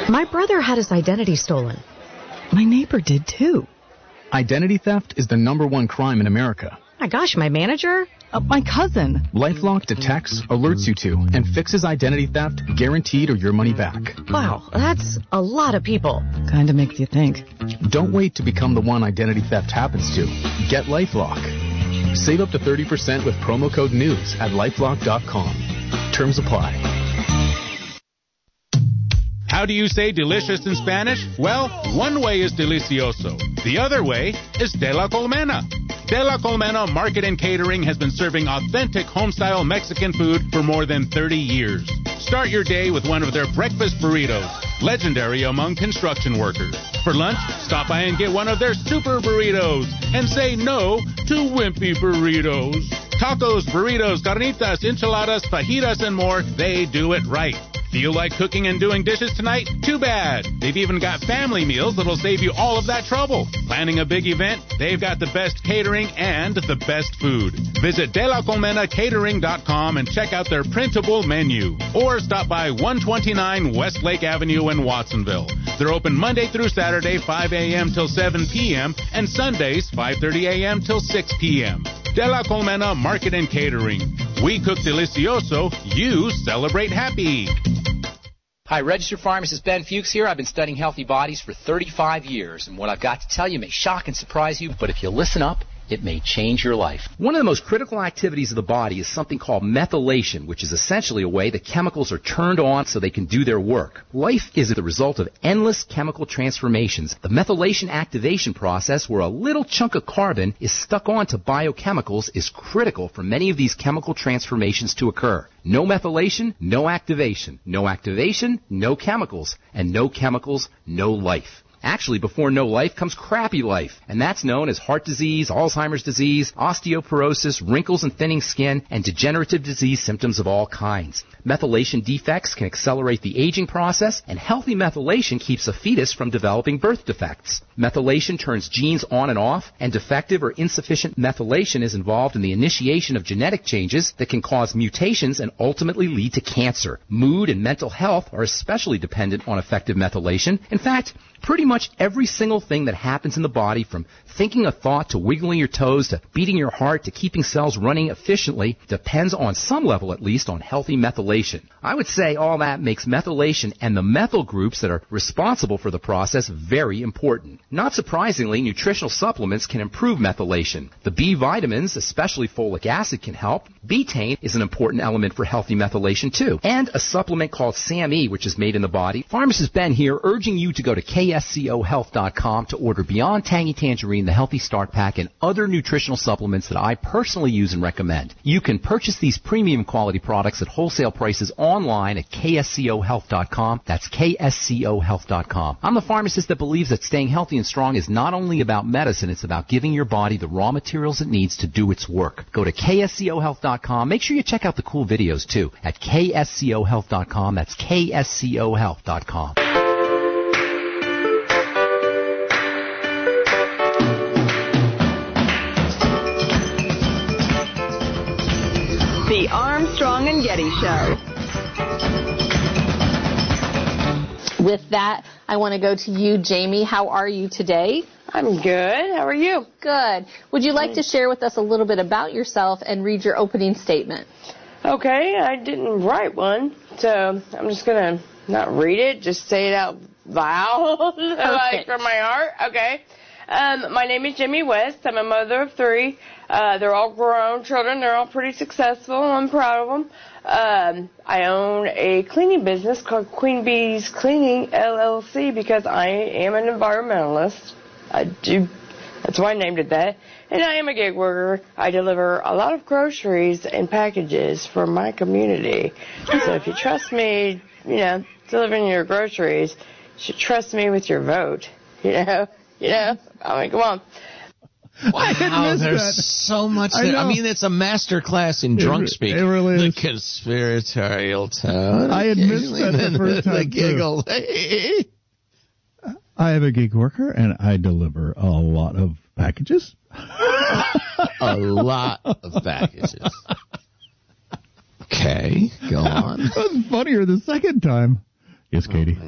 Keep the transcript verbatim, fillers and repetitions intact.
My brother had his identity stolen. My neighbor did too. Identity theft is the number one crime in America. My gosh, my manager? Uh, my cousin. LifeLock detects, alerts you to, and fixes identity theft, guaranteed or your money back. Wow, that's a lot of people. Kinda makes you think. Don't wait to become the one identity theft happens to. Get LifeLock. Save up to thirty percent with promo code NEWS at lifelock dot com. Terms apply. How do you say delicious in Spanish? Well, one way is delicioso. The other way is de la colmena. De la Colmena Market and Catering has been serving authentic home-style Mexican food for more than thirty years. Start your day with one of their breakfast burritos, legendary among construction workers. For lunch, stop by and get one of their super burritos and say no to wimpy burritos. Tacos, burritos, carnitas, enchiladas, fajitas, and more, they do it right. Feel like cooking and doing dishes tonight? Too bad. They've even got family meals that'll save you all of that trouble. Planning a big event? They've got the best catering and the best food. Visit de la colmena catering dot com and check out their printable menu. Or stop by one twenty-nine Westlake Avenue in Watsonville. They're open Monday through Saturday, five a.m. till seven p.m. and Sundays, five thirty a.m. till six p.m. De la Colmena Market and Catering. We cook delicioso, you celebrate happy. Hi, registered pharmacist Ben Fuchs here. I've been studying healthy bodies for thirty-five years, and what I've got to tell you may shock and surprise you, but if you listen up, it may change your life. One of the most critical activities of the body is something called methylation, which is essentially a way that chemicals are turned on so they can do their work. Life is the result of endless chemical transformations. The methylation activation process, where a little chunk of carbon is stuck onto biochemicals, is critical for many of these chemical transformations to occur. No methylation, no activation. No activation, no chemicals. And no chemicals, no life. Actually, before no life comes crappy life, and that's known as heart disease, Alzheimer's disease, osteoporosis, wrinkles and thinning skin, and degenerative disease symptoms of all kinds. Methylation defects can accelerate the aging process, and healthy methylation keeps a fetus from developing birth defects. Methylation turns genes on and off, and defective or insufficient methylation is involved in the initiation of genetic changes that can cause mutations and ultimately lead to cancer. Mood and mental health are especially dependent on effective methylation. In fact, pretty much every single thing that happens in the body, from thinking a thought to wiggling your toes to beating your heart to keeping cells running efficiently, depends on some level at least on healthy methylation. I would say all that makes methylation and the methyl groups that are responsible for the process very important. Not surprisingly, nutritional supplements can improve methylation. The B vitamins, especially folic acid, can help. Betaine is an important element for healthy methylation too. And a supplement called S A M E, which is made in the body. Pharmacist Ben here, urging you to go to K S C O health dot com to order Beyond Tangy Tangerine, the Healthy Start Pack, and other nutritional supplements that I personally use and recommend. You can purchase these premium quality products at wholesale prices online at K S C O health dot com. That's K S C O health dot com. I'm the pharmacist that believes that staying healthy and strong is not only about medicine, it's about giving your body the raw materials it needs to do its work. Go to K S C O health dot com. Make sure you check out the cool videos too at K S C O health dot com. That's K S C O health dot com. The Armstrong and Getty Show. With that, I want to go to you, Jamie. How are you today? I'm good. How are you? Good. Would you like to share with us a little bit about yourself and read your opening statement? Okay, I didn't write one, so I'm just going to not read it, just say it out loud, okay. Like from my heart. Okay. Um, my name is Jimmy West. I'm a mother of three. Uh, they're all grown children. They're all pretty successful. I'm proud of them. Um, I own a cleaning business called Queen Bee's Cleaning, L L C, because I am an environmentalist. I do. That's why I named it that. And I am a gig worker. I deliver a lot of groceries and packages for my community. So if you trust me, you know, delivering your groceries, you should trust me with your vote. You know? You know? I mean, come on. Wow, there's that. so much. That, I, I mean, it's a master class in drunk it, speak. It really the is. The conspiratorial tone. I had missed that the first time. The giggle. I am a gig worker, and I deliver a lot of packages. A lot of packages. Okay, go on. It was funnier the second time. Yes, Katie.